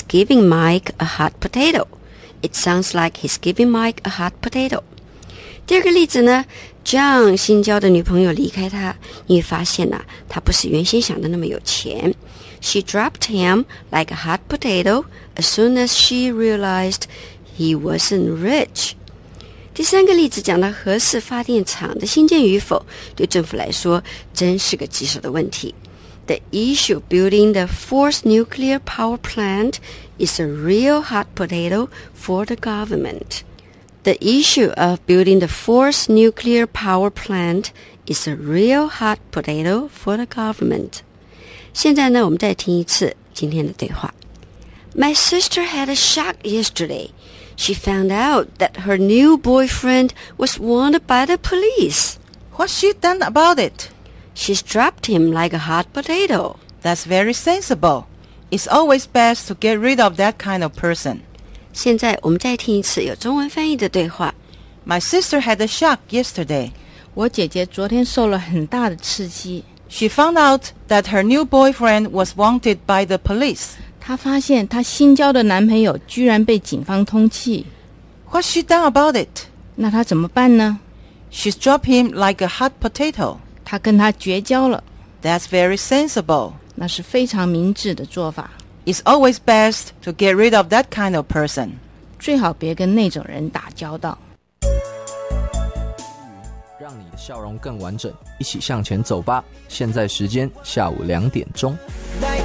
giving Mike a hot potato. It sounds like he's giving Mike a hot potato. 第二个例子呢 John 新交的女朋友离开他，你会发现他不是原先想的那么有钱。She dropped him like a hot potato as soon as she realized he wasn't rich. 第三个例子讲到核四发电厂的新建与否，对政府来说真是个棘手的问题。The issue of building the fourth nuclear power plant is a real hot potato for the government. The issue of building the fourth nuclear power plant is a real hot potato for the government. 现在呢，我们再听一次今天的对话。My sister had a shock yesterday. She found out that her new boyfriend was wanted by the police. What's she done about it? She's dropped him like a hot potato. That's very sensible. It's always best to get rid of that kind of person. 现在我们再听一次有中文翻译的对话。 My sister had a shock yesterday. 我姐姐昨天受了很大的刺激。 She found out that her new boyfriend was wanted by the police. 她发现她新交的男朋友居然被警方通缉。 What's she done about it? 那她怎么办呢？ She's dropped him like a hot potato. 她跟他绝交了。 That's very sensible. 那是非常明智的做法。 It's always best to get rid of that kind of person. 最好别跟那种人打交道。 让你的笑容更完整，一起向前走吧。现在时间下午2点钟。